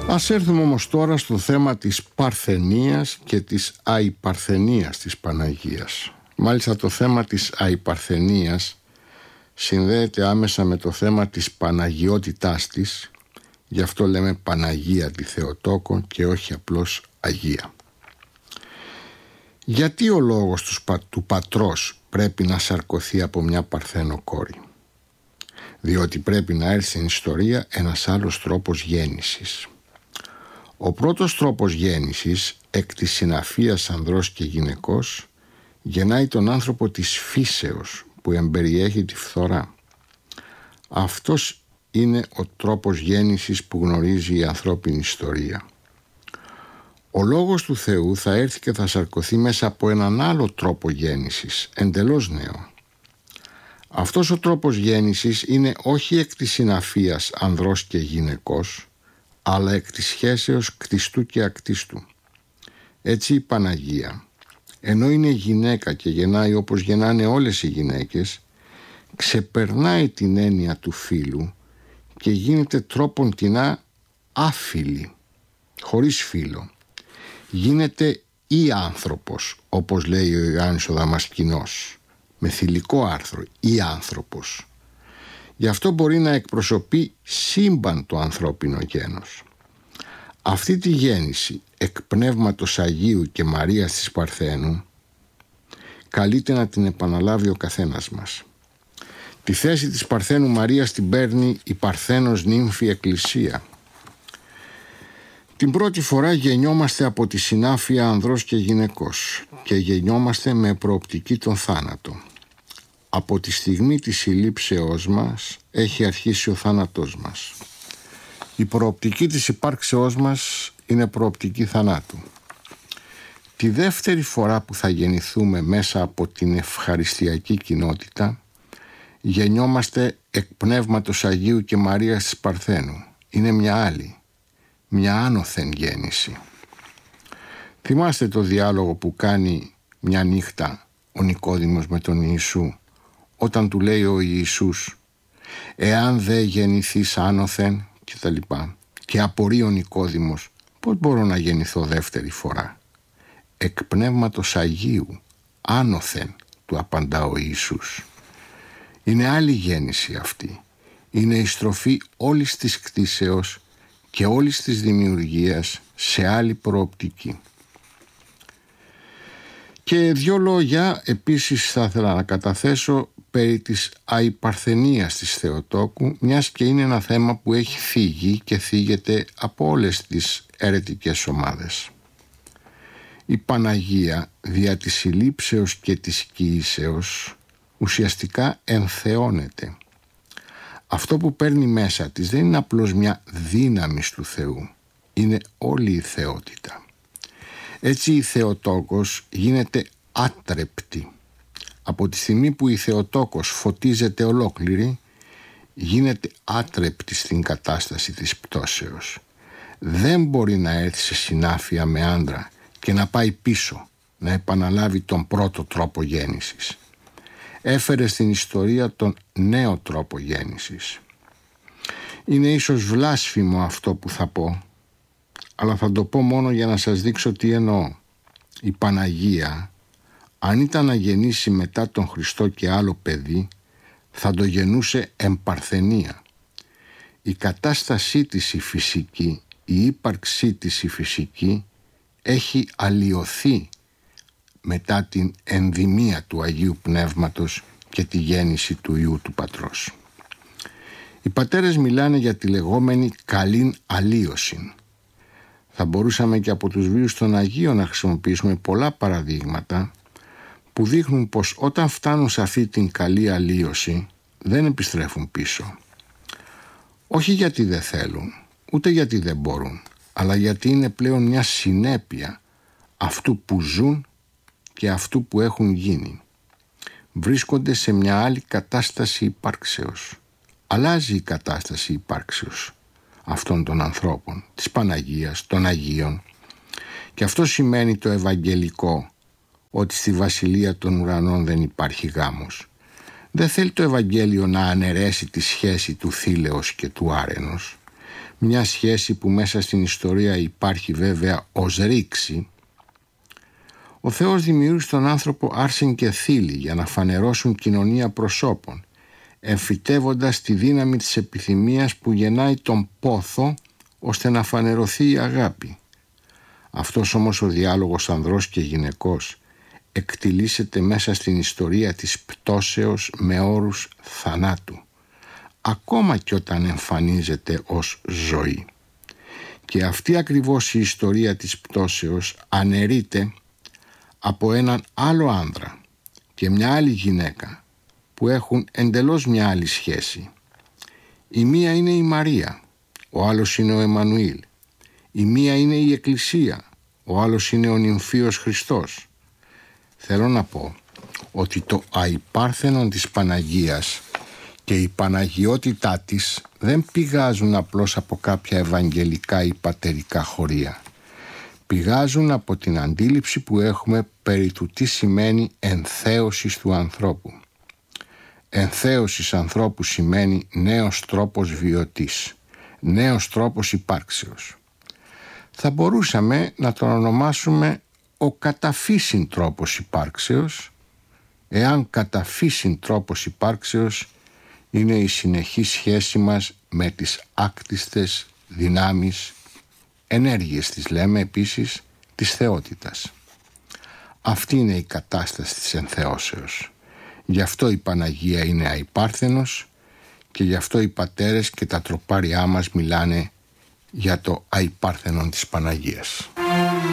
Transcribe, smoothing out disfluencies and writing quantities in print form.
Ας έρθουμε όμως τώρα στο θέμα της παρθενίας και της αϊπαρθενίας της Παναγίας. Μάλιστα το θέμα της αϊπαρθενίας συνδέεται άμεσα με το θέμα της Παναγιότητάς της, γι' αυτό λέμε Παναγία τη Θεοτόκο και όχι απλώς Αγία. Γιατί ο λόγος του πατρός πρέπει να σαρκωθεί από μια παρθένο κόρη? Διότι πρέπει να έρθει στην ιστορία ένας άλλος τρόπος γέννησης. Ο πρώτος τρόπος γέννησης, εκ της συναφίας ανδρός και γυναικός, γεννάει τον άνθρωπο της φύσεως που εμπεριέχει τη φθορά. Αυτός είναι ο τρόπος γέννησης που γνωρίζει η ανθρώπινη ιστορία. Ο Λόγος του Θεού θα έρθει και θα σαρκωθεί μέσα από έναν άλλο τρόπο γέννησης, εντελώς νέο. Αυτός ο τρόπος γέννησης είναι όχι εκ της συναφίας ανδρός και γυναικός, αλλά εκ της σχέσεως κτιστού και ακτίστου. Έτσι η Παναγία, ενώ είναι γυναίκα και γεννάει όπως γεννάνε όλες οι γυναίκες, ξεπερνάει την έννοια του φύλου και γίνεται τρόποντινά άφιλη, χωρίς φύλο. Γίνεται ή άνθρωπος, όπως λέει ο Ιωάννης ο Δαμασκηνός, με θηλυκό άρθρο, ή άνθρωπος. Γι' αυτό μπορεί να εκπροσωπεί σύμπαν το ανθρώπινο γένος. Αυτή τη γέννηση εκ πνεύματος Αγίου και Μαρίας της Παρθένου καλείται να την επαναλάβει ο καθένας μας. Τη θέση της Παρθένου Μαρίας την παίρνει η Παρθένος νύμφη Εκκλησία. Την πρώτη φορά γεννιόμαστε από τη συνάφεια ανδρός και γυναικός και γεννιόμαστε με προοπτική τον θάνατο. Από τη στιγμή της συλλήψεώς μας έχει αρχίσει ο θάνατός μας. Η προοπτική της υπάρξεώς μας είναι προοπτική θανάτου. Τη δεύτερη φορά που θα γεννηθούμε μέσα από την ευχαριστιακή κοινότητα, γεννιόμαστε εκ πνεύματος Αγίου και Μαρίας της Παρθένου. Είναι μια άλλη, μια άνωθεν γέννηση. Θυμάστε το διάλογο που κάνει μια νύχτα ο Νικόδημος με τον Ιησού, όταν του λέει ο Ιησούς «Εάν δεν γεννηθείς άνωθεν» και τα λοιπά. Και απορεί ο Νικόδημος, πώς μπορώ να γεννηθώ δεύτερη φορά? Εκ πνεύματος Αγίου, άνωθεν, του απαντά ο Ιησούς. Είναι άλλη γέννηση αυτή. Είναι η στροφή όλης της κτήσεως και όλης της δημιουργίας σε άλλη προοπτική. Και δύο λόγια επίσης θα ήθελα να καταθέσω περί της αϊπαρθενίας της Θεοτόκου, μιας και είναι ένα θέμα που έχει θίγει και θίγεται από όλες τις αιρετικές ομάδες. Η Παναγία δια της συλλήψεως και της κοίησεως ουσιαστικά ενθεώνεται. Αυτό που παίρνει μέσα της δεν είναι απλώς μια δύναμη του Θεού, είναι όλη η θεότητα. Έτσι η Θεοτόκος γίνεται άτρεπτη. Από τη στιγμή που η Θεοτόκος φωτίζεται ολόκληρη, γίνεται άτρεπτη στην κατάσταση της πτώσεως. Δεν μπορεί να έρθει σε συνάφεια με άντρα και να πάει πίσω, να επαναλάβει τον πρώτο τρόπο γέννησης. Έφερε στην ιστορία τον νέο τρόπο γέννησης. Είναι ίσως βλάσφημο αυτό που θα πω, αλλά θα το πω μόνο για να σας δείξω τι εννοώ. Η Παναγία, αν ήταν να γεννήσει μετά τον Χριστό και άλλο παιδί, θα το γεννούσε εμπαρθενία. Η κατάστασή της η φυσική, η ύπαρξή της η φυσική, έχει αλλοιωθεί μετά την ενδυμία του Αγίου Πνεύματος και τη γέννηση του Υιού του Πατρός. Οι πατέρες μιλάνε για τη λεγόμενη καλήν αλλοίωση. Θα μπορούσαμε και από τους βίους των Αγίων να χρησιμοποιήσουμε πολλά παραδείγματα που δείχνουν πως όταν φτάνουν σε αυτή την καλή αλλοίωση δεν επιστρέφουν πίσω. Όχι γιατί δεν θέλουν, ούτε γιατί δεν μπορούν, αλλά γιατί είναι πλέον μια συνέπεια αυτού που ζουν και αυτού που έχουν γίνει. Βρίσκονται σε μια άλλη κατάσταση υπάρξεως. Αλλάζει η κατάσταση υπάρξεως αυτών των ανθρώπων, της Παναγίας, των Αγίων. Και αυτό σημαίνει το Ευαγγελικό, ότι στη Βασιλεία των Ουρανών δεν υπάρχει γάμος. Δεν θέλει το Ευαγγέλιο να αναιρέσει τη σχέση του θήλεως και του άρενος. μια σχέση που μέσα στην ιστορία υπάρχει βέβαια ως ρήξη. Ο Θεός δημιούργησε τον άνθρωπο άρσεν και θήλυ για να φανερώσουν κοινωνία προσώπων, εμφυτεύοντας τη δύναμη της επιθυμίας που γεννάει τον πόθο ώστε να φανερωθεί η αγάπη. Αυτός όμως ο διάλογος ανδρός και γυναικός εκτιλήσεται μέσα στην ιστορία της πτώσεως με όρους θανάτου, ακόμα και όταν εμφανίζεται ως ζωή. Και αυτή ακριβώς η ιστορία της πτώσεως αναιρείται από έναν άλλο άνδρα και μια άλλη γυναίκα που έχουν εντελώς μια άλλη σχέση. Η μία είναι η Μαρία, ο άλλος είναι ο Εμμανουήλ. Η μία είναι η Εκκλησία, ο άλλος είναι ο νυμφίος Χριστός. Θέλω να πω ότι το αϊπάρθενον της Παναγίας και η παναγιότητά της δεν πηγάζουν απλώς από κάποια ευαγγελικά ή πατερικά χωρία. Πηγάζουν από την αντίληψη που έχουμε περί του τι σημαίνει ενθέωσης του ανθρώπου. Ενθέωσης ανθρώπου σημαίνει νέος τρόπος βιωτής, νέος τρόπος υπάρξεως. Θα μπορούσαμε να τον ονομάσουμε ο καταφύσιν τρόπος υπάρξεως, εάν καταφύσιν τρόπος υπάρξεως είναι η συνεχή σχέση μας με τις άκτιστες δυνάμεις, ενέργειες τις λέμε επίσης, της θεότητας. Αυτή είναι η κατάσταση της ενθεώσεως. Γι' αυτό η Παναγία είναι αϊπάρθενος και γι' αυτό οι πατέρες και τα τροπάρια μας μιλάνε για το αϊπάρθενον της Παναγίας.